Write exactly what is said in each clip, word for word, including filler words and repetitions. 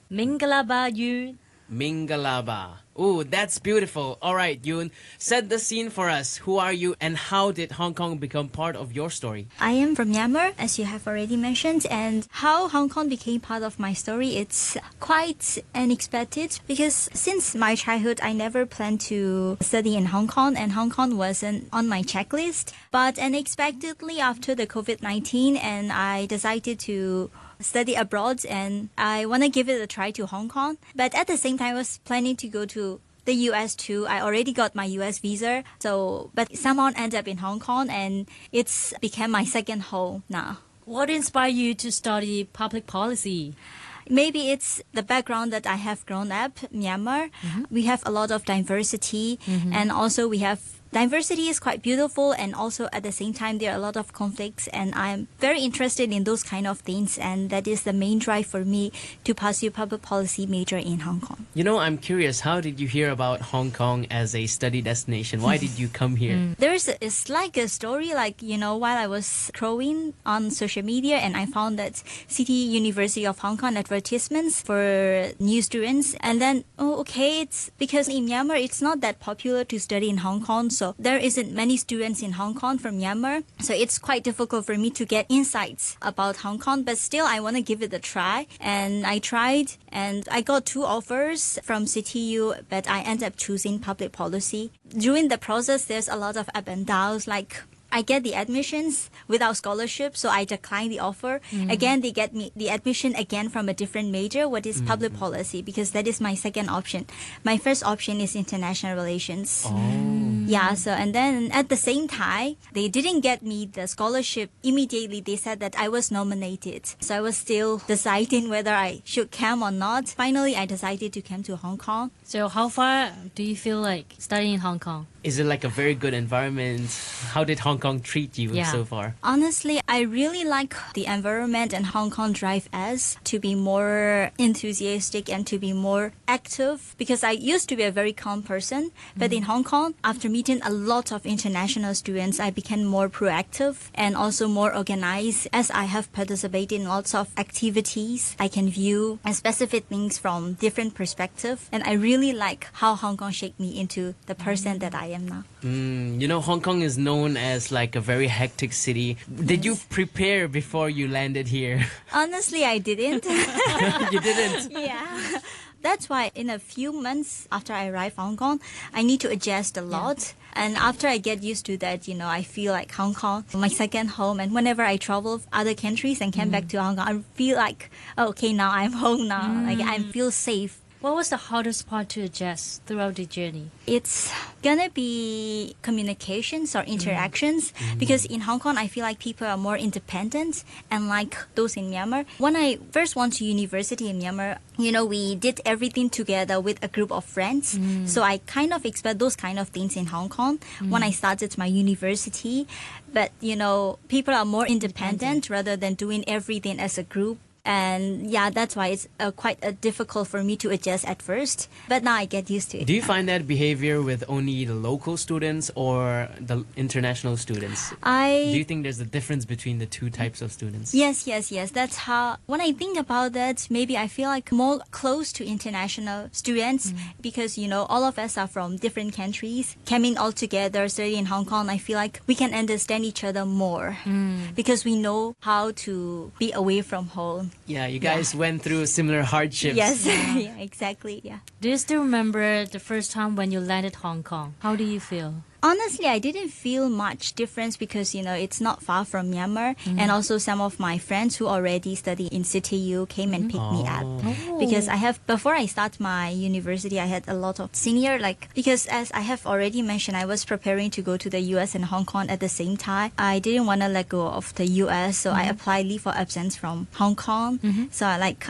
Mingalaba Yun. Mingalaba. Ooh, that's beautiful. All right, Yoon, set the scene for us. Who are you and how did Hong Kong become part of your story? I am from Myanmar, as you have already mentioned, and how Hong Kong became part of my story, it's quite unexpected because since my childhood, I never planned to study in Hong Kong, and Hong Kong wasn't on my checklist. But unexpectedly, after the COVID nineteen, and I decided to study abroad, and I want to give it a try to Hong Kong. But at the same time, I was planning to go to the U S too. I already got my U S visa, so but somehow ended up in Hong Kong, and it's become my second home now. What inspired you to study public policy? Maybe it's the background that I have grown up, Myanmar. Mm-hmm. We have a lot of diversity, mm-hmm. and also we have diversity is quite beautiful, and also at the same time there are a lot of conflicts, and I'm very interested in those kind of things, and that is the main drive for me to pursue public policy major in Hong Kong. You know, I'm curious, how did you hear about Hong Kong as a study destination? Why did you come here? Mm. There's a, it's like a story, like, you know, while I was scrolling on social media, and I found that City University of Hong Kong advertisements for new students, and then, oh, okay, it's because in Myanmar it's not that popular to study in Hong Kong. So there isn't many students in Hong Kong from Myanmar. So it's quite difficult for me to get insights about Hong Kong. But still, I want to give it a try. And I tried, and I got two offers from C T U, but I ended up choosing public policy. During the process, there's a lot of up and downs, like I get the admissions without scholarship, so I decline the offer. Mm. Again, they get me the admission again from a different major, what is mm. public policy, because that is my second option. My first option is international relations. Oh. Yeah, so and then at the same time, they didn't get me the scholarship immediately. They said that I was nominated. So I was still deciding whether I should come or not. Finally, I decided to come to Hong Kong. So how far do you feel like studying in Hong Kong? Is it like a very good environment? How did Hong Kong treat you yeah. so far? Honestly, I really like the environment, and Hong Kong drive us to be more enthusiastic and to be more active, because I used to be a very calm person. But mm. in Hong Kong, after meeting a lot of international students, I became more proactive and also more organized, as I have participated in lots of activities. I can view specific things from different perspectives, and I really like how Hong Kong shaped me into the person mm. that I am now. Mm, you know, Hong Kong is known as like a very hectic city. Did you prepare before you landed here? Honestly, I didn't. You didn't? Yeah. That's why in a few months after I arrive Hong Kong, I need to adjust a lot. Yeah. And after I get used to that, you know, I feel like Hong Kong, my second home. And whenever I travel other countries and come mm. back to Hong Kong, I feel like, oh, okay, now I'm home now. Mm. Like I feel safe. What was the hardest part to adjust throughout the journey? It's gonna be communications or interactions mm. because in Hong Kong, I feel like people are more independent, and like those in Myanmar. When I first went to university in Myanmar, you know, we did everything together with a group of friends. Mm. So I kind of expect those kind of things in Hong Kong mm. when I started my university. But, you know, people are more independent, independent. rather than doing everything as a group. And yeah, that's why it's uh, quite uh, difficult for me to adjust at first. But now I get used to it. Do you find that behavior with only the local students or the international students? I Do you think there's a difference between the two types of students? Yes, yes, yes. That's how, when I think about that, maybe I feel like more close to international students mm. because, you know, all of us are from different countries. Coming all together, studying in Hong Kong, I feel like we can understand each other more mm. because we know how to be away from home. Yeah, you guys yeah. went through similar hardships. Yes, yeah. yeah, exactly, yeah. Do you still remember the first time when you landed Hong Kong? How do you feel? Honestly, I didn't feel much difference because, you know, it's not far from Myanmar. Mm. And also some of my friends who already study in C T U came and picked oh. me up. Oh. Because I have, before I start my university, I had a lot of senior, like, because as I have already mentioned, I was preparing to go to the U S and Hong Kong at the same time. I didn't want to let go of the U S, so mm-hmm. I applied leave for absence from Hong Kong. Mm-hmm. So, like,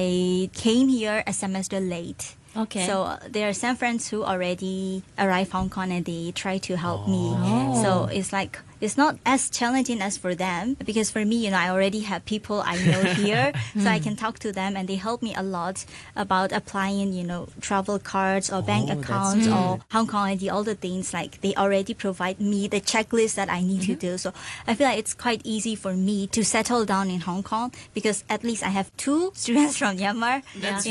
I came here a semester late. Okay. So uh, there are some friends who already arrived Hong Kong and they try to help oh. me. Oh. So it's like, it's not as challenging as for them because for me, you know, I already have people I know here, so I can talk to them and they help me a lot about applying, you know, travel cards or bank oh, accounts or Hong Kong I D, all the things. Like they already provide me the checklist that I need mm-hmm. to do. So I feel like it's quite easy for me to settle down in Hong Kong because at least I have two students from Myanmar That's